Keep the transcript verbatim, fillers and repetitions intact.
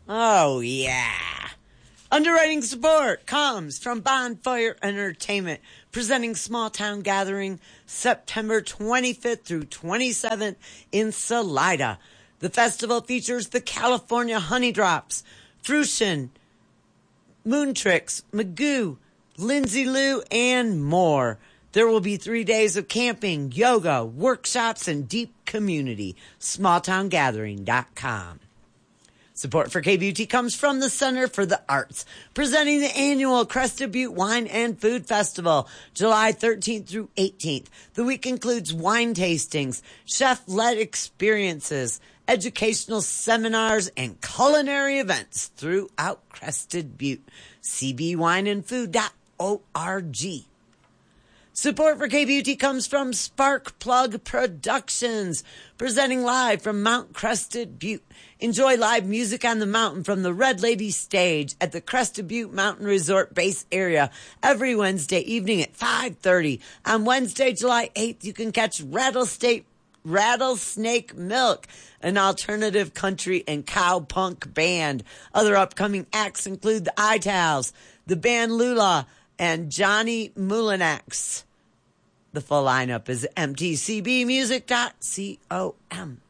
Oh, yeah. Underwriting support comes from Bonfire Entertainment, presenting Small Town Gathering September twenty-fifth through twenty-seventh in Salida. The festival features the California Honey Drops, Fruition, Moontrix, Magoo, Lindsay Lou, and more. There will be three days of camping, yoga, workshops, and deep community. small town gathering dot com. Support for K B U T comes from the Center for the Arts, presenting the annual Crested Butte Wine and Food Festival, July thirteenth through eighteenth. The week includes wine tastings, chef-led experiences, educational seminars, and culinary events throughout Crested Butte. c b wine and food dot org. Support for K B U T comes from Spark Plug Productions, presenting live from Mount Crested Butte. Enjoy live music on the mountain from the Red Lady stage at the Crested Butte Mountain Resort base area every Wednesday evening at five thirty. On Wednesday, July eighth, you can catch Rattlesnake, Rattlesnake Milk, an alternative country and cowpunk band. Other upcoming acts include the Itals, the band Lula, and Johnny Mulinax. The full lineup is m t c b music dot com.